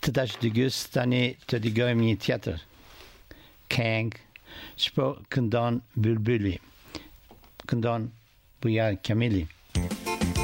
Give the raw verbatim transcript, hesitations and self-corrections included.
Tadash Dugustani Tödigomi Theater. Kang, Spo Kundan Bulbuli. Kundan Buya Kamili.